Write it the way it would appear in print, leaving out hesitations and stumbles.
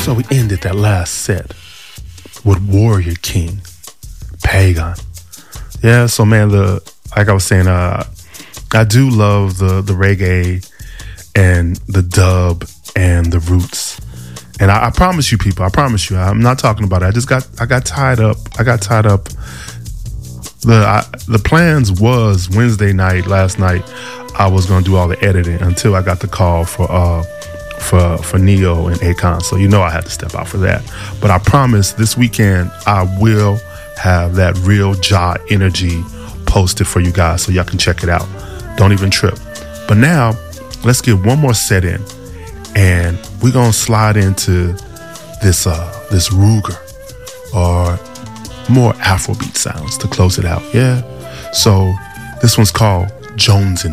So we ended that last set with Warrior King, Pagan. Yeah, so man, like I was saying, I do love the reggae and the dub and the roots. And I promise you, people, I'm not talking about it. I got tied up. The plans was Wednesday night, last night, I was gonna do all the editing until I got the call for Neo and Akon. So I had to step out for that. But I promise this weekend I will have that real Jah energy posted for you guys so y'all can check it out. Don't even trip. But now let's get one more set in, and we're gonna slide into this Ruger or more Afrobeat sounds to close it out. Yeah. So this one's called Jones and